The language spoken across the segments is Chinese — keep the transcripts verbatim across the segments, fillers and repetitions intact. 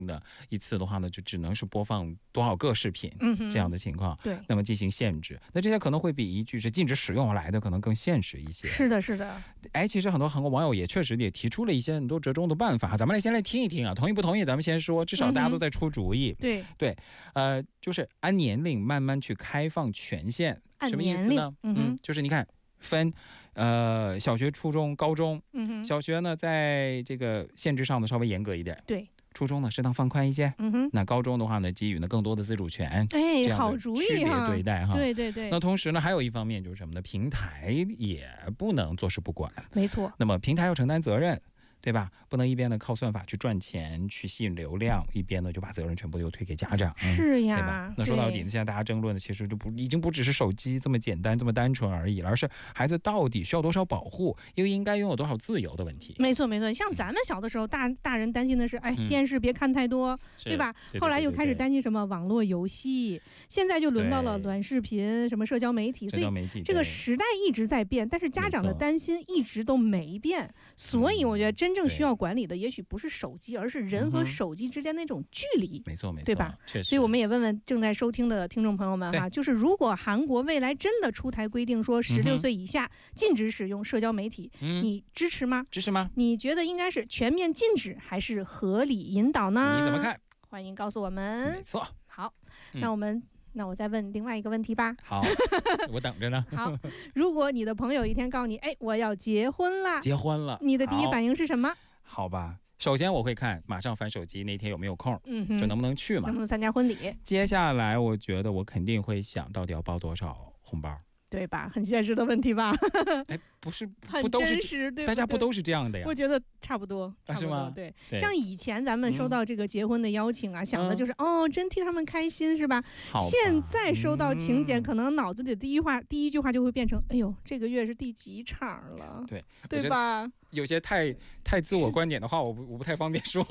的一次的话呢，就只能是播放多少个视频、嗯、这样的情况， 对， 那么进行限制。那这些可能会比一句是禁止使用来的可能更现实一些。 是的，是的。 哎，其实很多韩国网友也确实也提出了一些很多折中的办法，咱们来先来听一听啊，同意不同意？咱们先说，至少大家都在出主意。 嗯、对对，呃，就是按年龄慢慢去开放权限，什么意思呢？ 嗯, 嗯，就是你看。分呃小学、初中、高中， 嗯小学呢在这个限制上呢稍微严格一点， 对， 初中呢适当放宽一些， 嗯哼， 那高中的话呢给予呢更多的自主权， 哎，好主意哈， 区别对待哈， 对对对。 那同时呢还有一方面就是什么呢？平台也不能坐视不管， 没错。 那么平台要承担责任。对吧？不能一边呢靠算法去赚钱去吸引流量，一边呢就把责任全部又推给家长。 是呀， 对吧？那说到底呢，现在大家争论的其实就不已经不只是手机这么简单这么单纯而已了，而是孩子到底需要多少保护，又应该拥有多少自由的问题。 没错没错，像咱们小的时候，大大人担心的是，哎， 嗯、 电视别看太多，对吧？ 对对对对对， 后来又开始担心什么网络游戏，现在就轮到了短视频、什么社交媒体，所以这个时代一直在变，但是家长的担心一直都没变。所以我觉得真正需要管理的也许不是手机，而是人和手机之间那种距离。 嗯、没错没错， 对吧？ 确实。 所以我们也问问正在收听的听众朋友们哈，就是如果韩国未来真的出台规定说十六岁以下禁止使用社交媒体，嗯、你支持吗？ 支持吗？ 你觉得应该是全面禁止还是合理引导呢？ 你怎么看？ 欢迎告诉我们。 没错。 好，嗯、那我们。那我再问另外一个问题吧。 好，我等着呢。 好，如果你的朋友一天告诉你，哎，我要结婚了， 结婚了， 你的第一反应是什么？ 好吧，首先我会看马上翻手机那天有没有空， 嗯， 就能不能去嘛， 能不能参加婚礼。 接下来我觉得我肯定会想到底要包多少红包。 对吧？很现实的问题吧？ 哎，不是， 很真实，对， 大家不都是这样的呀？ 我觉得差不多，差不多， 是吗？ 对，像以前咱们收到这个结婚的邀请啊， 嗯、 想的就是、嗯、哦，真替他们开心，是吧？ 好吧， 现在收到请柬， 嗯、 可能脑子里的第一话、第一句话就会变成：哎呦，这个月是第几场了？ 对， 对吧？ 有些太太自我观点的话，我不我不太方便说。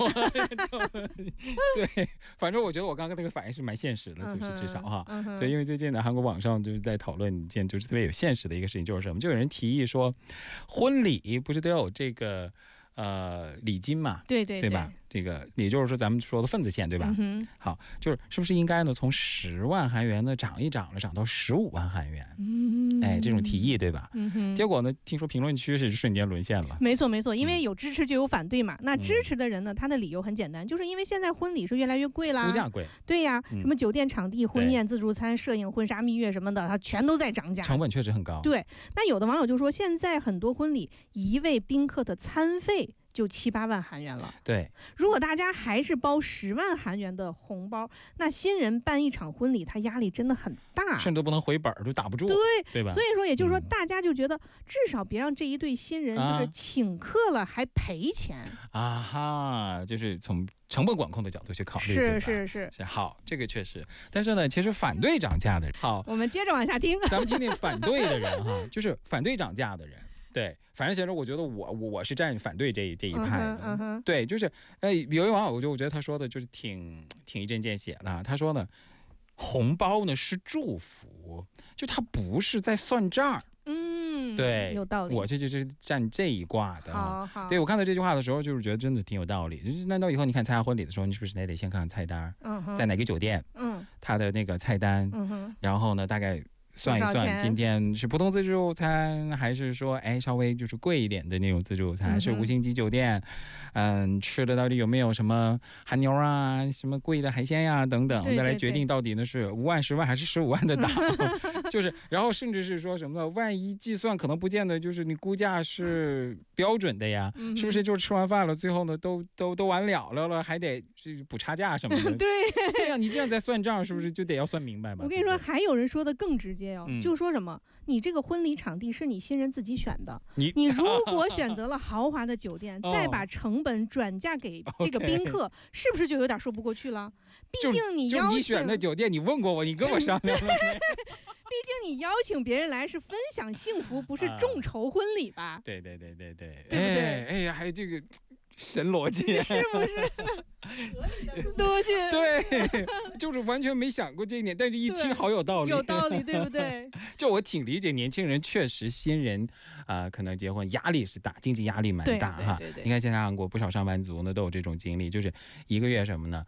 对，反正我觉得我刚刚那个反应是蛮现实的，就是至少哈。 嗯、 对，因为最近呢，韩国网上就是在讨论一件就是特别有现实的一个事情，就是什么？就有人提议说，婚礼不是都有这个呃礼金嘛？ 对对对, 对吧？这个也就是说咱们说的份子钱，对吧？ 嗯、 好，就是是不是应该呢从十万韩元呢涨一涨了，涨到十五万韩元？ 嗯， 哎，这种提议对吧？ 嗯， 结果呢，听说评论区是瞬间沦陷了。 没错没错，因为有支持就有反对嘛。嗯、那支持的人呢，他的理由很简单，就是因为现在婚礼是越来越贵啦， 物价贵。 对呀， 嗯、 什么酒店、场地、婚宴、自助餐、摄影、婚纱、蜜月什么的，它全都在涨价， 成本确实很高。 对，那有的网友就说，现在很多婚礼一位宾客的餐费就七八万韩元了。 对， 如果大家还是包十万韩元的红包，那新人办一场婚礼，他压力真的很大， 甚至都不能回本，都打不住。 对， 对吧？ 所以说，也就是说，大家就觉得、嗯、至少别让这一对新人就是请客了还赔钱啊哈，就是从成本管控的角度去考虑， 是是是是好，这个确实。但是呢，其实反对涨价的人，好， 我们接着往下听， 咱们听听反对的人哈，就是反对涨价的人。对，反正其实我觉得我我我是站反对这这一派的， 嗯嗯、 对，就是呃，有一网友就我觉得他说的就是挺挺一针见血的，他说呢，红包呢是祝福，就他不是在算账。 嗯， 对， 有道理。 我这就是站这一挂的。 好好， 对，我看到这句话的时候，就是觉得真的挺有道理。就是难道以后你看参加婚礼的时候，你是不是得先看看菜单？ 嗯， 在哪个酒店？ 嗯， 他的那个菜单。 嗯哼， 然后呢，大概算一算，今天是普通自助餐，还是说哎稍微就是贵一点的那种自助餐？嗯、是五星级酒店，嗯，吃的到底有没有什么韩牛啊，什么贵的海鲜呀、啊、等等， 对对对， 再来决定到底呢是五万、十万还是十五万的档，就是，然后甚至是说什么呢？万一计算可能不见得就是你估价是标准的呀， 嗯、 是不是？就是吃完饭了，最后呢都都都完了了了，还得补差价什么的？ 对对呀、啊，你这样再算账，是不是就得要算明白吧？ 我跟你说，还有人说的更直接哦， 嗯、 就说什么你这个婚礼场地是你新人自己选的， 你你如果选择了豪华的酒店，哦、再把成本转嫁给这个宾客， okay、是不是就有点说不过去了？毕竟你邀请你选的酒店，你问过我，你跟我商量了没？ 毕竟你邀请别人来是分享幸福，不是众筹婚礼吧？ 啊、对对对对对， 对不对？ 哎，哎呀，还有这个神逻辑， 是不是？逻辑对，就是完全没想过这一点，但是一听好有道理， 有道理，对不对？ 就我挺理解年轻人，确实新人啊、呃，可能结婚压力是大，经济压力蛮大哈。 对对对对， 你看现在韩国不少上班族呢都有这种经历，就是一个月什么呢？